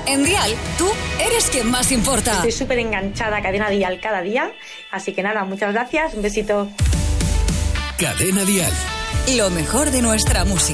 En Dial, tú eres quien más importa. Estoy súper enganchada a Cadena Dial cada día. Así que nada, muchas gracias. Un besito. Cadena Dial. Lo mejor de nuestra música.